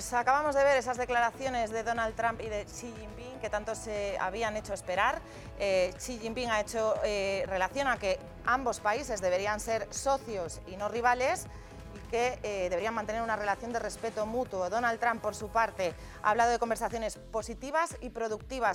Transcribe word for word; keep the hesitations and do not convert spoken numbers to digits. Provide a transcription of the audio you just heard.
Pues acabamos de ver esas declaraciones de Donald Trump y de Xi Jinping que tanto se habían hecho esperar. Eh, Xi Jinping ha hecho eh, relación a que ambos países deberían ser socios y no rivales y que eh, deberían mantener una relación de respeto mutuo. Donald Trump, por su parte, ha hablado de conversaciones positivas y productivas